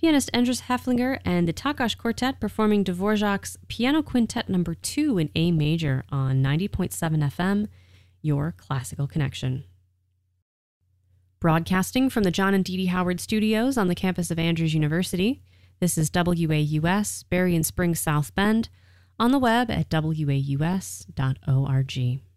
Pianist Andras Haflinger and the Takács Quartet performing Dvorak's Piano Quintet No. 2 in A major on 90.7 FM, your classical connection. Broadcasting from the John and Dee Dee Howard Studios on the campus of Andrews University, this is WAUS, Berrien Springs, South Bend, on the web at waus.org.